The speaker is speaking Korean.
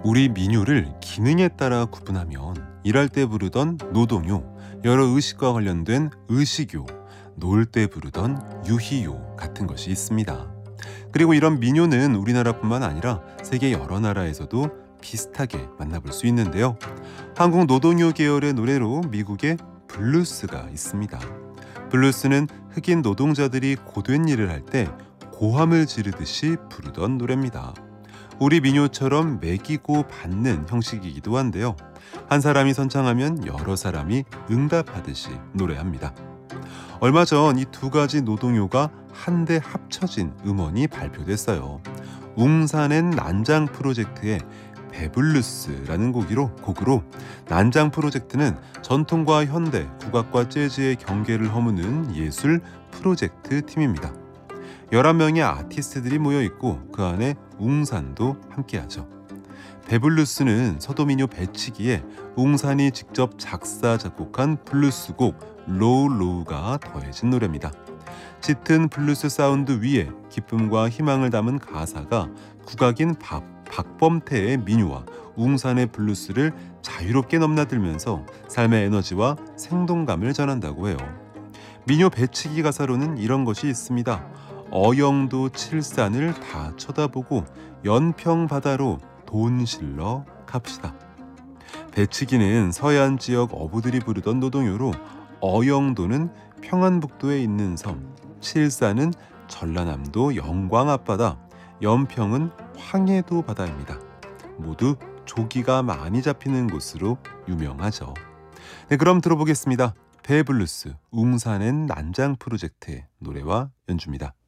우리 민요를 기능에 따라 구분하면 일할 때 부르던 노동요, 여러 의식과 관련된 의식요, 놀 때 부르던 유희요 같은 것이 있습니다. 그리고 이런 민요는 우리나라뿐만 아니라 세계 여러 나라에서도 비슷하게 만나볼 수 있는데요. 한국 노동요 계열의 노래로 미국의 블루스가 있습니다. 블루스는 흑인 노동자들이 고된 일을 할 때 고함을 지르듯이 부르던 노래입니다. 우리 민요처럼 매기고 받는 형식이기도 한데요. 한 사람이 선창하면 여러 사람이 응답하듯이 노래합니다. 얼마 전 이 두 가지 노동요가 한데 합쳐진 음원이 발표됐어요. 웅산엔 난장 프로젝트의 배블루스라는 곡으로 난장 프로젝트는 전통과 현대, 국악과 재즈의 경계를 허무는 예술 프로젝트 팀입니다. 11명의 아티스트들이 모여있고 그 안에 웅산도 함께하죠. 배블루스는 서도민요 배치기에 웅산이 직접 작사, 작곡한 블루스곡 로우가 더해진 노래입니다. 짙은 블루스 사운드 위에 기쁨과 희망을 담은 가사가 국악인 박범태의 민요와 웅산의 블루스를 자유롭게 넘나들면서 삶의 에너지와 생동감을 전한다고 해요. 민요 배치기 가사로는 이런 것이 있습니다. 어영도 칠산을 다 쳐다보고 연평 바다로 돈 실러 갑시다. 배치기는 서해안 지역 어부들이 부르던 노동요로 어영도는 평안북도에 있는 섬, 칠산은 전라남도 영광 앞바다, 연평은 황해도 바다입니다. 모두 조기가 많이 잡히는 곳으로 유명하죠. 네, 그럼 들어보겠습니다. 배블루스, 웅산엔 난장 프로젝트의 노래와 연주입니다.